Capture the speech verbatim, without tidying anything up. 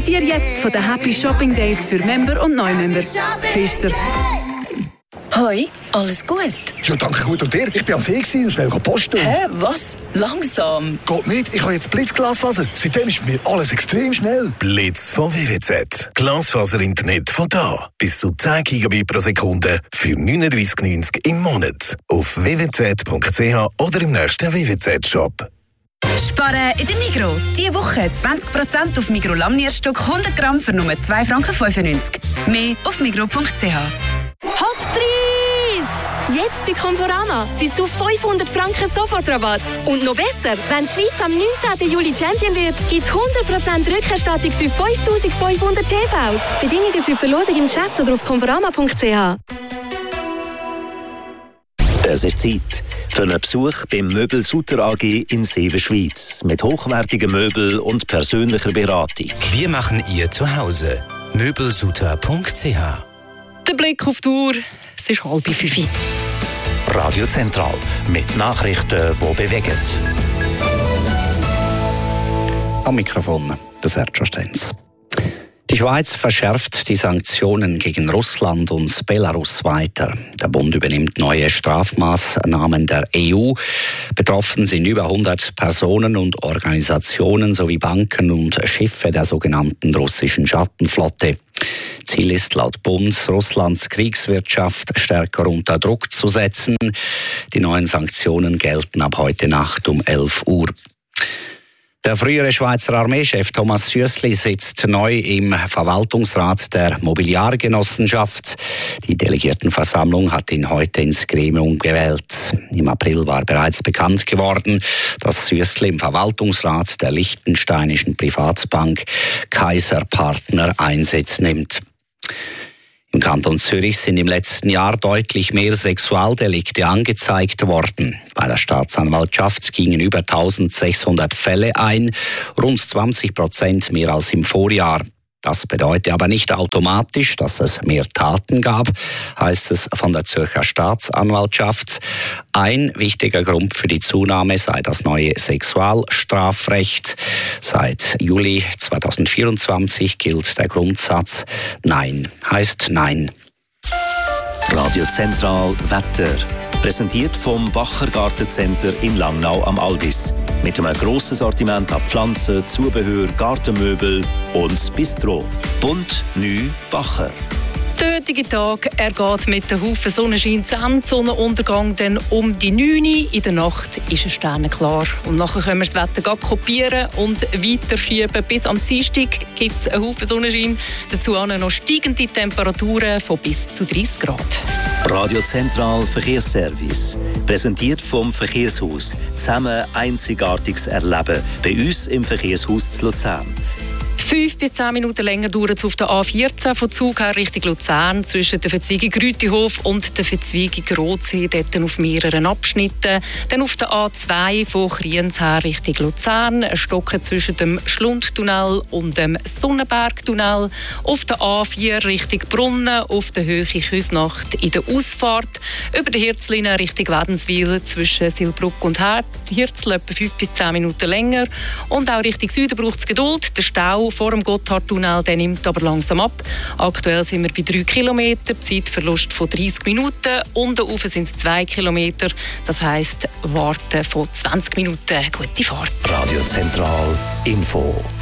Profitiere jetzt von den Happy Shopping Days für Member und Neumember. Pfister. Hoi, alles gut? Ja, danke gut. Und dir? Ich bin am See und schnell posten. Hä, was? Langsam? Geht nicht, ich habe jetzt Blitzglasfaser. Seitdem ist mir alles extrem schnell. Blitz von W W Z. Glasfaser-Internet von da. Bis zu zehn Gigabit pro Sekunde für neununddreißig neunzig im Monat. Auf w w z punkt c h oder im nächsten W W Z-Shop. Sparen in der Migros. Diese Woche zwanzig Prozent auf Migros Lamnierstück hundert Gramm für nur zwei Franken fünfundneunzig. Mehr auf migros punkt c h. Hochpreis! Jetzt bei Conforama bis zu fünfhundert Franken Sofortrabatt. Und noch besser, wenn die Schweiz am neunzehnten Juli Champion wird, gibt es hundert Prozent Rückerstattung für fünftausendfünfhundert T Vs. Bedingungen für die Verlosung im Geschäft oder auf conforama punkt c h. Es ist Zeit für einen Besuch beim Möbel Sutter A G in Seewen, Schweiz. Mit hochwertigen Möbeln und persönlicher Beratung. Wir machen Ihr Zuhause. möbelsutter punkt c h. Der Blick auf die Uhr, es ist halb fünf. Radio Zentral mit Nachrichten, die bewegen. Am Mikrofon der Sergio Stenz. Die Schweiz verschärft die Sanktionen gegen Russland und Belarus weiter. Der Bund übernimmt neue Strafmaßnahmen der E U. Betroffen sind über hundert Personen und Organisationen sowie Banken und Schiffe der sogenannten russischen Schattenflotte. Ziel ist laut Bund, Russlands Kriegswirtschaft stärker unter Druck zu setzen. Die neuen Sanktionen gelten ab heute Nacht um elf Uhr. Der frühere Schweizer Armeechef Thomas Süssli sitzt neu im Verwaltungsrat der Mobiliargenossenschaft. Die Delegiertenversammlung hat ihn heute ins Gremium gewählt. Im April war bereits bekannt geworden, dass Süssli im Verwaltungsrat der liechtensteinischen Privatbank Kaiser Partner Einsitz nimmt. Im Kanton Zürich sind im letzten Jahr deutlich mehr Sexualdelikte angezeigt worden. Bei der Staatsanwaltschaft gingen über eintausendsechshundert Fälle ein, rund zwanzig Prozent mehr als im Vorjahr. Das bedeutet aber nicht automatisch, dass es mehr Taten gab, heißt es von der Zürcher Staatsanwaltschaft. Ein wichtiger Grund für die Zunahme sei das neue Sexualstrafrecht. Seit Juli zweitausendvierundzwanzig gilt der Grundsatz Nein heißt Nein. Radio Zentral Wetter. Präsentiert vom Bacher Gartencenter in Langnau am Albis. Mit einem grossen Sortiment an Pflanzen, Zubehör, Gartenmöbel und Bistro. Bunt, neu, Bacher. Der heutige Tag, er geht mit einem Haufen Sonnenschein zu Ende. Sonnenuntergang dann um die neun Uhr. In der Nacht ist es sternenklar. Und nachher können wir das Wetter kopieren und weiterschieben. Bis am Dienstag gibt es einen Haufen Sonnenschein. Dazu noch steigende Temperaturen von bis zu dreißig Grad. Radio Zentral Verkehrsservice. Präsentiert vom Verkehrshaus. Zusammen einzigartiges Erleben. Bei uns im Verkehrshaus zu Luzern. Fünf bis zehn Minuten länger dauert es auf der A vierzehn von Zug her Richtung Luzern zwischen der Verzweigung Rütihof und der Verzweigung Rotsee, dort auf mehreren Abschnitten. Dann auf der A zwei von Kriens her Richtung Luzern, ein Stocken zwischen dem Schlundtunnel und dem Sonnenbergtunnel. Auf der A vier Richtung Brunnen, auf der Höhe Küsnacht in der Ausfahrt. Über die Hirzlinie Richtung Wädenswil zwischen Silbruck und Hirzl etwa fünf bis zehn Minuten länger. Und auch Richtung Süden braucht es Geduld. Der Stau vor dem Gotthardtunnel, der nimmt aber langsam ab. Aktuell sind wir bei drei Kilometern, Zeitverlust von dreißig Minuten. Unten rauf sind es zwei Kilometer. Das heisst, warten von zwanzig Minuten. Gute Fahrt. Radio Zentral Info.